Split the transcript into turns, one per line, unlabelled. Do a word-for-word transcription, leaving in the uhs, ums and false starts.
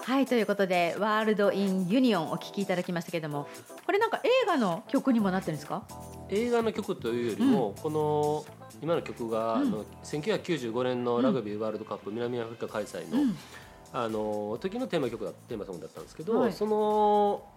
はい、ということでワールド・イン・ユニオンお聴きいただきましたけども、これなんか映画の曲にもなってるんですか？
映画の曲というよりも、うん、この今の曲が、うん、あのせんきゅうひゃくきゅうじゅうごねんのラグビーワールドカップ、うん、南アフリカ開催の、うん、あの時のテーマ曲だテーマソングだったんですけど、はい、その